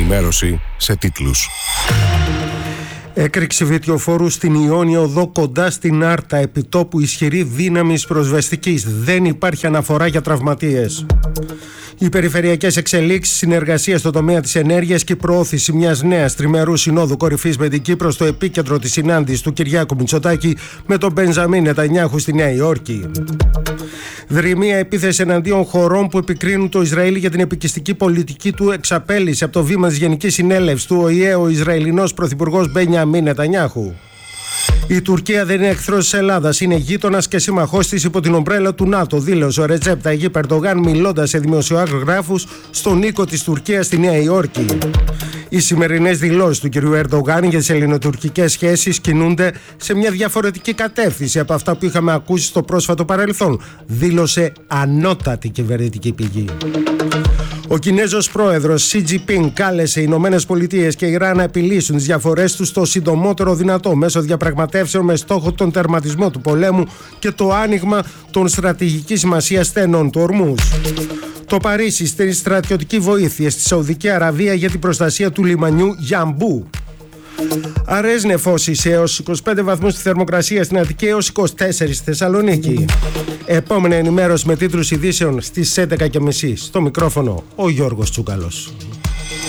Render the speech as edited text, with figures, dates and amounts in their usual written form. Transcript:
ενημέρωση σε τίτλους. Έκρηξη βιτιοφόρου στην Ιόνιο Οδό κοντά στην Άρτα. Επιτόπου ισχυρή δύναμη πυροσβεστικής. Δεν υπάρχει αναφορά για τραυματίες. Οι περιφερειακές εξελίξεις, συνεργασία στον τομέα της ενέργειας και η προώθηση μιας νέας τριμερούς συνόδου κορυφής με την Κύπρο στο επίκεντρο της συνάντησης του Κυριάκου Μητσοτάκη με τον Μπενζαμίν Νετανιάχου στη Νέα Υόρκη. Δρυμία επίθεση εναντίον χωρών που επικρίνουν το Ισραήλ για την επικιστική πολιτική του εξαπέλυση από το βήμα της Γενικής Συνέλευσης του ΟΗΕ ο Ισραηλινός Πρωθυπουργός Μπενιαμίν Νετανιάχου. Η Τουρκία δεν είναι εχθρός της Ελλάδας, είναι γείτονας και σύμμαχός της υπό την ομπρέλα του ΝΑΤΟ, δήλωσε ο Ρετζέπ Ταγίπ Ερντογάν μιλώντας σε δημοσιογράφους στον οίκο της Τουρκίας στη Νέα Υόρκη. Οι σημερινές δηλώσεις του κ. Ερντογάν για τις ελληνοτουρκικές σχέσεις κινούνται σε μια διαφορετική κατεύθυνση από αυτά που είχαμε ακούσει στο πρόσφατο παρελθόν, δήλωσε ανώτατη κυβερνητική πηγή. Ο Κινέζος πρόεδρος Xi Jinping κάλεσε οι Ηνωμένες Πολιτείες και Ιράν να επιλύσουν τις διαφορές τους το συντομότερο δυνατό μέσω διαπραγματεύσεων με στόχο τον τερματισμό του πολέμου και το άνοιγμα των στρατηγικής σημασίας στενών του Ορμούζ. Το Παρίσι στέλνει στρατιωτική βοήθεια στη Σαουδική Αραβία για την προστασία του λιμανιού Γιαμπού. Αραιές νεφώσεις έως 25 βαθμούς στη θερμοκρασία στην Αττική έως 24 στη Θεσσαλονίκη. Επόμενη ενημέρωση με τίτλους ειδήσεων στις 11:30. Στο μικρόφωνο ο Γιώργος Τσούκαλος.